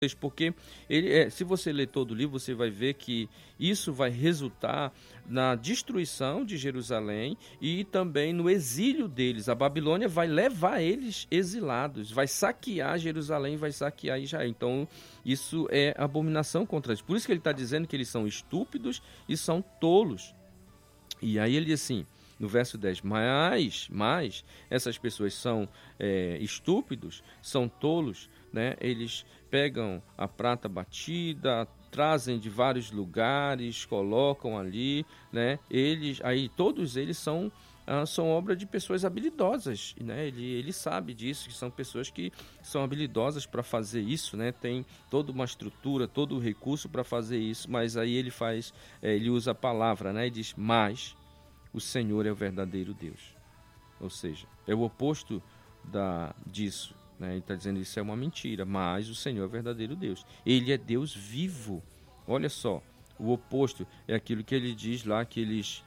porque se você ler todo o livro, você vai ver que isso vai resultar na destruição de Jerusalém e também no exílio deles. A Babilônia vai levar eles exilados, vai saquear Jerusalém, vai saquear Israel. Então, isso é abominação contra eles. Por isso que ele está dizendo que eles são estúpidos e são tolos. E aí ele diz assim, no verso 10, mas essas pessoas são estúpidos, são tolos, né? Eles pegam a prata batida, trazem de vários lugares, colocam ali, né? Todos eles são obra de pessoas habilidosas, né? Ele sabe disso, que são pessoas que são habilidosas para fazer isso, né? Tem toda uma estrutura, todo o recurso para fazer isso, mas aí ele usa a palavra, né? E diz, mas o Senhor é o verdadeiro Deus. Ou seja, é o oposto disso. Né? Ele está dizendo que isso é uma mentira, mas o Senhor é o verdadeiro Deus. Ele é Deus vivo. Olha só, o oposto é aquilo que ele diz lá, que eles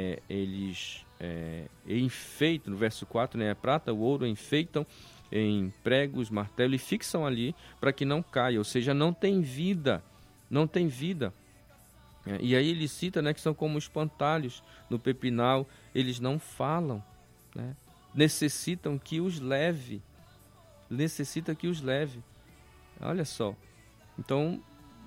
enfeitam, no verso 4, né? A prata, o ouro enfeitam em pregos, martelo e fixam ali para que não caia. Ou seja, não tem vida. Não tem vida. E aí ele cita, né, que são como espantalhos no pepinal, eles não falam, né? Necessita que os leve. Olha só. Então,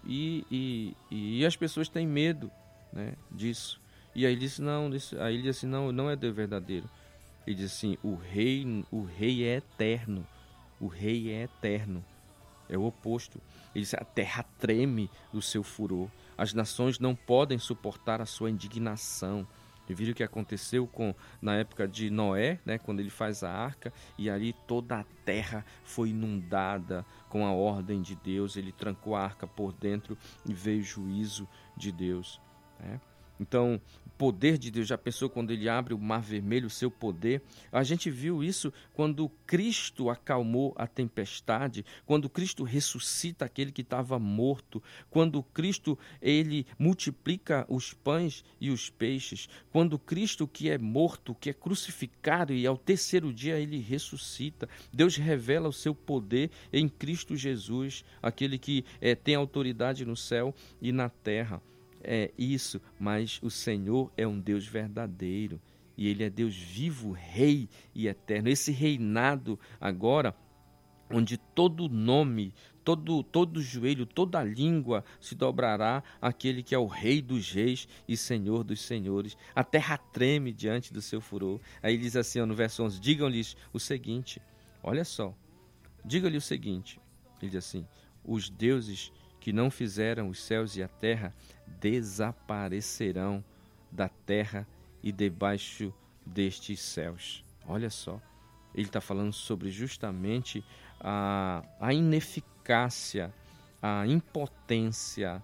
e as pessoas têm medo, né, disso. E aí ele disse, ele disse assim, não é Deus verdadeiro. Ele diz assim, o rei é eterno. O rei é eterno. É o oposto. Ele diz, a terra treme do seu furor. As nações não podem suportar a sua indignação. E viram o que aconteceu na época de Noé, né, quando ele faz a arca, e ali toda a terra foi inundada com a ordem de Deus. Ele trancou a arca por dentro e veio o juízo de Deus, né? Então, o poder de Deus, já pensou quando ele abre o mar vermelho, o seu poder? A gente viu isso quando Cristo acalmou a tempestade, quando Cristo ressuscita aquele que estava morto, quando Cristo ele multiplica os pães e os peixes, quando Cristo que é morto, que é crucificado e ao terceiro dia ele ressuscita. Deus revela o seu poder em Cristo Jesus, aquele que tem autoridade no céu e na terra. É isso, mas o Senhor é um Deus verdadeiro e Ele é Deus vivo, Rei e eterno. Esse reinado agora, onde todo nome, todo joelho, toda língua se dobrará àquele que é o Rei dos reis e Senhor dos senhores. A terra treme diante do seu furor. Aí ele diz assim, no verso 11, digam-lhes o seguinte, olha só, diga-lhe o seguinte, ele diz assim, os deuses que não fizeram os céus e a terra desaparecerão da terra e debaixo destes céus. Olha só, ele está falando sobre justamente a ineficácia, a impotência,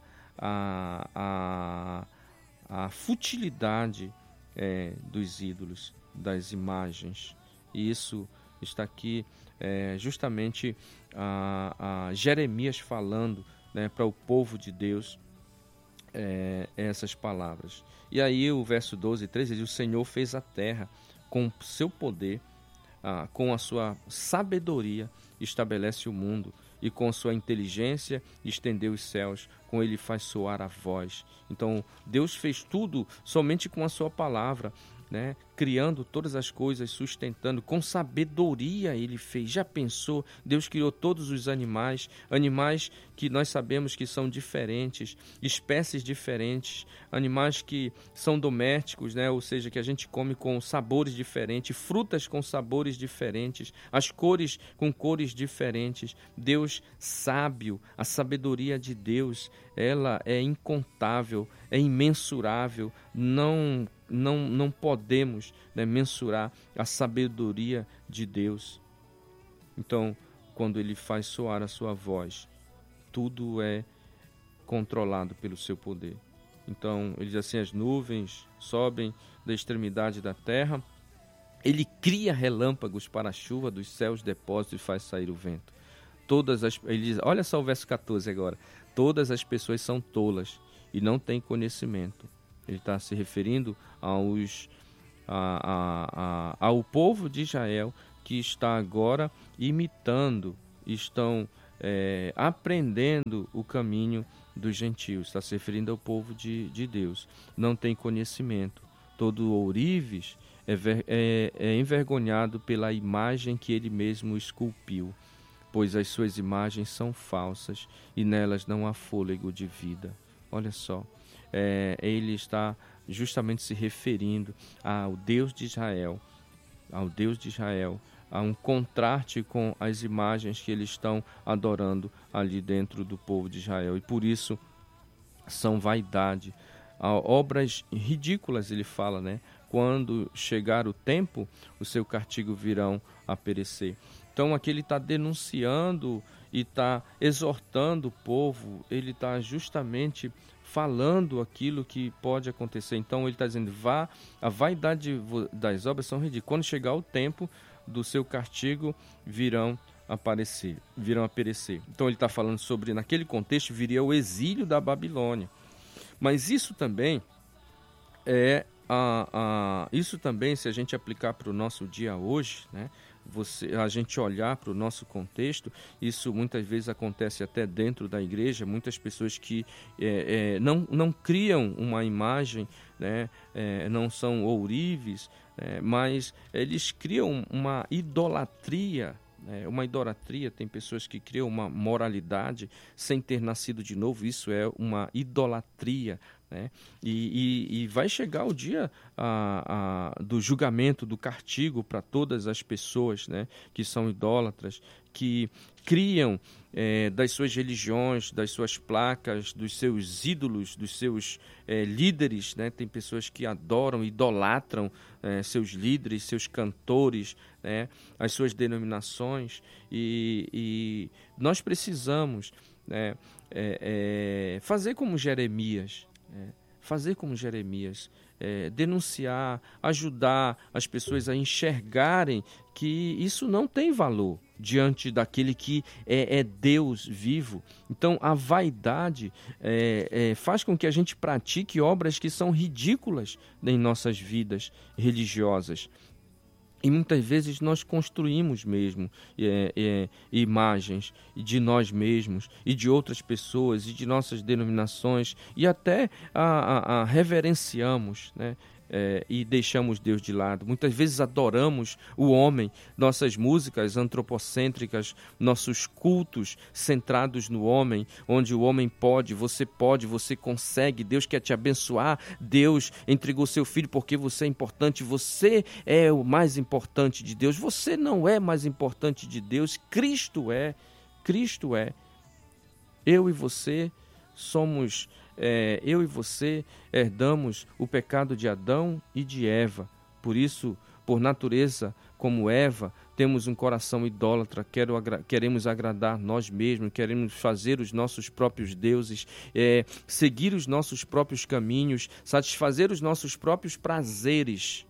a futilidade dos ídolos, das imagens. E isso está aqui justamente a Jeremias falando, né, para o povo de Deus essas palavras. E aí o verso 12 e 13 diz, o Senhor fez a terra com seu poder, com a sua sabedoria estabelece o mundo, e com sua inteligência estendeu os céus, com ele faz soar a voz. Então Deus fez tudo somente com a sua palavra, né? Criando todas as coisas, sustentando, com sabedoria ele fez. Já pensou? Deus criou todos os animais que nós sabemos que são diferentes, espécies diferentes, animais que são domésticos, né? Ou seja, que a gente come com sabores diferentes, frutas com sabores diferentes, as cores com cores diferentes. Deus sábio, a sabedoria de Deus, ela é incontável, é imensurável, não podemos, né, mensurar a sabedoria de Deus. Então, quando ele faz soar a sua voz, tudo é controlado pelo seu poder. Então, ele diz assim, as nuvens sobem da extremidade da terra, ele cria relâmpagos para a chuva, dos céus depósitos e faz sair o vento. Ele diz, olha só o verso 14 agora, todas as pessoas são tolas e não têm conhecimento. Ele está se referindo ao povo de Israel que está agora imitando, estão aprendendo o caminho dos gentios. Está se referindo ao povo de Deus. Não tem conhecimento. Todo ourives é envergonhado pela imagem que ele mesmo esculpiu, pois as suas imagens são falsas e nelas não há fôlego de vida. Olha só, ele está justamente se referindo ao Deus de Israel, a um contraste com as imagens que eles estão adorando ali dentro do povo de Israel. E por isso são vaidade, obras ridículas, ele fala, né? Quando chegar o tempo, o seu castigo virão a perecer. Então aqui ele está denunciando e está exortando o povo, ele está justamente falando aquilo que pode acontecer. Então ele está dizendo, a vaidade das obras são ridículas. Quando chegar o tempo do seu castigo, virão a perecer. Então ele está falando sobre, naquele contexto, viria o exílio da Babilônia. Mas isso também se a gente aplicar para o nosso dia hoje, né? A gente olhar para o nosso contexto, isso muitas vezes acontece até dentro da igreja, muitas pessoas que não criam uma imagem, né? Não são ourives, mas eles criam uma idolatria. Tem pessoas que criam uma moralidade sem ter nascido de novo, isso é uma idolatria, né? E vai chegar o dia do julgamento, do castigo para todas as pessoas, né, que são idólatras, que criam das suas religiões, das suas placas, dos seus ídolos, dos seus líderes, né? Tem pessoas que adoram, idolatram seus líderes, seus cantores, né? As suas denominações, e nós precisamos, né, fazer como Jeremias, denunciar, ajudar as pessoas a enxergarem que isso não tem valor diante daquele que é Deus vivo. Então a vaidade faz com que a gente pratique obras que são ridículas em nossas vidas religiosas. E muitas vezes nós construímos mesmo imagens de nós mesmos e de outras pessoas e de nossas denominações, e até a reverenciamos, né? E deixamos Deus de lado. Muitas vezes adoramos o homem, nossas músicas antropocêntricas, nossos cultos centrados no homem, onde o homem pode, você consegue, Deus quer te abençoar, Deus entregou seu filho porque você é importante, você é o mais importante de Deus, você não é mais importante de Deus, Cristo é. Eu e você herdamos o pecado de Adão e de Eva. Por isso, por natureza, como Eva, temos um coração idólatra, queremos agradar nós mesmos, queremos fazer os nossos próprios deuses, seguir os nossos próprios caminhos, satisfazer os nossos próprios prazeres.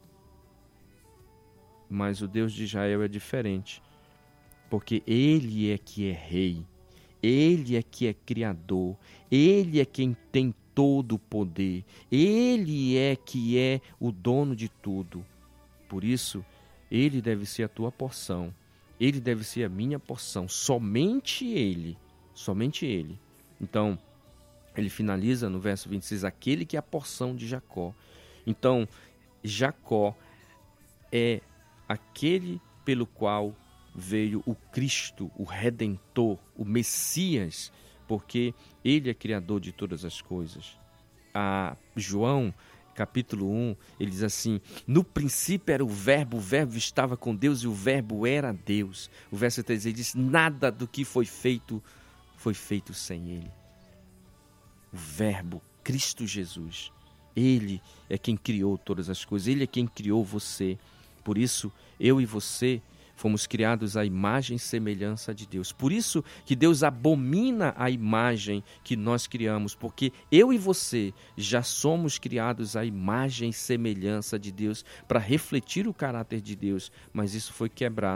Mas o Deus de Israel é diferente, porque Ele é que é rei. Ele é que é criador, Ele é quem tem todo o poder, Ele é que é o dono de tudo. Por isso, Ele deve ser a tua porção, Ele deve ser a minha porção, somente Ele. Então, ele finaliza no verso 26, aquele que é a porção de Jacó. Então, Jacó é aquele pelo qual veio o Cristo, o Redentor, o Messias, porque Ele é criador de todas as coisas. João, capítulo 1, ele diz assim, no princípio era o verbo estava com Deus e o verbo era Deus. O verso 3 ele diz, nada do que foi feito sem Ele. O verbo, Cristo Jesus, Ele é quem criou todas as coisas, Ele é quem criou você. Por isso, eu e você fomos criados à imagem e semelhança de Deus. Por isso que Deus abomina a imagem que nós criamos, porque eu e você já somos criados à imagem e semelhança de Deus para refletir o caráter de Deus, mas isso foi quebrado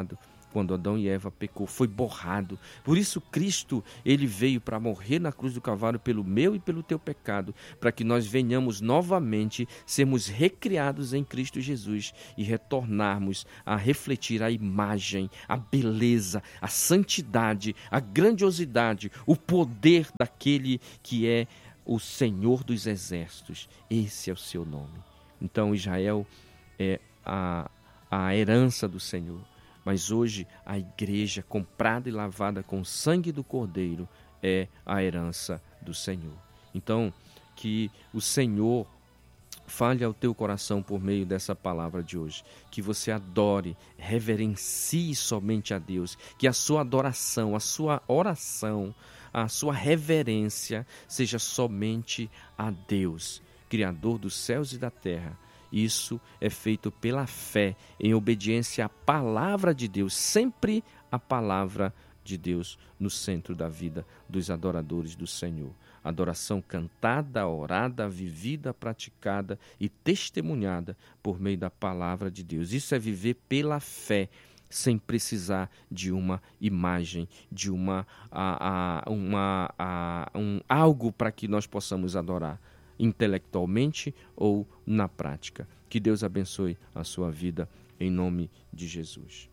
quando Adão e Eva pecou, foi borrado. Por isso Cristo, ele veio para morrer na cruz do Calvário pelo meu e pelo teu pecado, para que nós venhamos novamente, sermos recriados em Cristo Jesus e retornarmos a refletir a imagem, a beleza, a santidade, a grandiosidade, o poder daquele que é o Senhor dos Exércitos. Esse é o seu nome. Então Israel é a herança do Senhor. Mas hoje a igreja, comprada e lavada com o sangue do Cordeiro, é a herança do Senhor. Então, que o Senhor fale ao teu coração por meio dessa palavra de hoje. Que você adore, reverencie somente a Deus. Que a sua adoração, a sua oração, a sua reverência seja somente a Deus, Criador dos céus e da terra. Isso é feito pela fé, em obediência à palavra de Deus, sempre a palavra de Deus no centro da vida dos adoradores do Senhor. Adoração cantada, orada, vivida, praticada e testemunhada por meio da palavra de Deus. Isso é viver pela fé, sem precisar de uma imagem, de algo para que nós possamos adorar, intelectualmente ou na prática. Que Deus abençoe a sua vida, em nome de Jesus.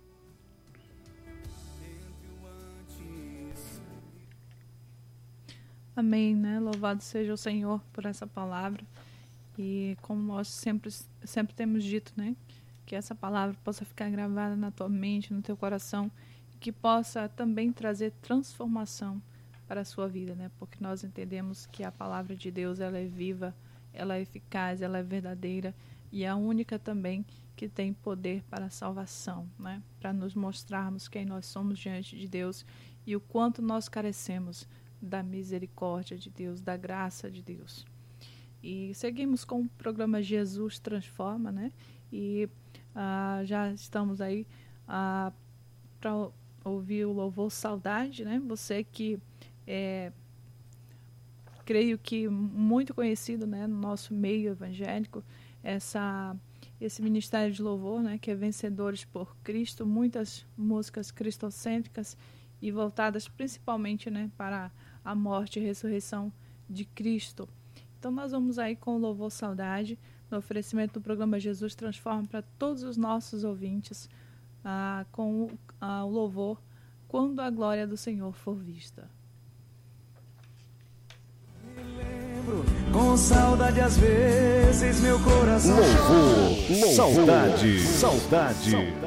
Amém, né? Louvado seja o Senhor por essa palavra. E como nós sempre temos dito, né? Que essa palavra possa ficar gravada na tua mente, no teu coração, e que possa também trazer transformação para a sua vida, né? Porque nós entendemos que a palavra de Deus, ela é viva, ela é eficaz, ela é verdadeira e é a única também que tem poder para a salvação, né? Para nos mostrarmos quem nós somos diante de Deus e o quanto nós carecemos da misericórdia de Deus, da graça de Deus. E seguimos com o programa Jesus Transforma, né? E já estamos aí para ouvir o louvor Saudade, né? Você que creio que muito conhecido, né, no nosso meio evangélico, esse ministério de louvor, né, que é Vencedores por Cristo, muitas músicas cristocêntricas e voltadas principalmente, né, para a morte e ressurreição de Cristo. Então nós vamos aí com o louvor Saudade, no oferecimento do programa Jesus Transforma para todos os nossos ouvintes, com o louvor Quando a Glória do Senhor For Vista. Com saudade às vezes meu coração louvor, saudade, saudade.